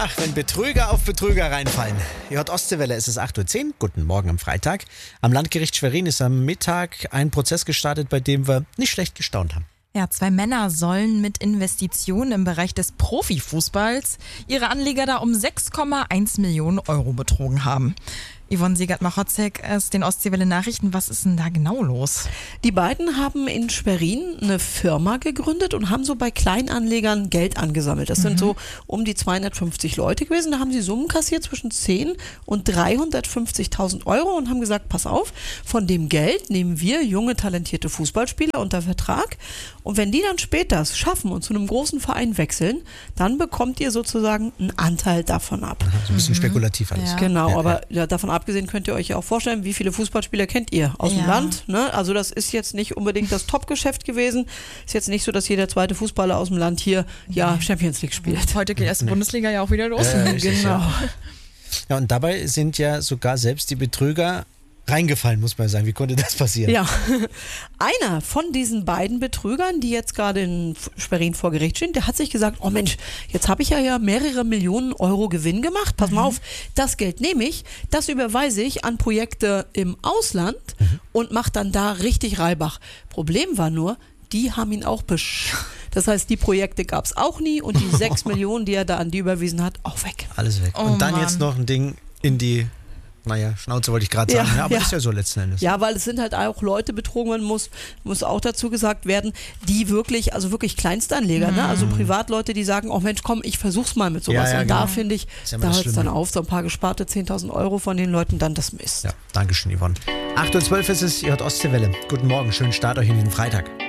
Ach, wenn Betrüger auf Betrüger reinfallen. Ostseewelle, es ist 8:10 Uhr. Guten Morgen am Freitag. Am Landgericht Schwerin ist am Mittag ein Prozess gestartet, bei dem wir nicht schlecht gestaunt haben. Ja, 2 Männer sollen mit Investitionen im Bereich des Profifußballs ihre Anleger da um 6,1 Millionen Euro betrogen haben. Yvonne Siegert-Machotzek aus den Ostseewelle Nachrichten. Was ist denn da genau los? Die beiden haben in Schwerin eine Firma gegründet und haben so bei Kleinanlegern Geld angesammelt. Das sind so um die 250 Leute gewesen. Da haben sie Summen kassiert zwischen 10 und 350.000 Euro und haben gesagt, pass auf, von dem Geld nehmen wir junge, talentierte Fußballspieler unter Vertrag. Und wenn die dann später es schaffen und zu einem großen Verein wechseln, dann bekommt ihr sozusagen einen Anteil davon ab. So ein bisschen spekulativ alles. Ja. Genau, aber davon abgesehen könnt ihr euch ja auch vorstellen, wie viele Fußballspieler kennt ihr aus dem Land. Ne? Also das ist jetzt nicht unbedingt das Top-Geschäft gewesen. Ist jetzt nicht so, dass jeder zweite Fußballer aus dem Land hier Champions League spielt. Heute geht erst die Bundesliga ja auch wieder los. Genau. Ja, und dabei sind ja sogar selbst die Betrüger reingefallen, muss man sagen. Wie konnte das passieren? Ja, einer von diesen beiden Betrügern, die jetzt gerade in Schwerin vor Gericht stehen, der hat sich gesagt, oh Mensch, jetzt habe ich ja mehrere Millionen Euro Gewinn gemacht. Pass mal auf, das Geld nehme ich, das überweise ich an Projekte im Ausland und mache dann da richtig Reibach. Problem war nur, die haben ihn auch Das heißt, die Projekte gab es auch nie und die 6 Millionen, die er da an die überwiesen hat, auch weg. Alles weg. Oh und dann Mann. Jetzt noch ein Ding in die Schnauze wollte ich gerade sagen, aber ist ja so letzten Endes. Ja, weil es sind halt auch Leute betrogen, man muss auch dazu gesagt werden, die wirklich Kleinstanleger, ne? Also Privatleute, die sagen, oh Mensch, komm, ich versuch's mal mit sowas. Ja, und da finde ich, ist ja immer da das hört es dann Schlimme. auf, so ein paar gesparte 10.000 Euro von den Leuten, dann das Mist. Ja, Dankeschön, Yvonne. 8:12 Uhr ist es, ihr hört Ostseewelle. Guten Morgen, schönen Start euch in den Freitag.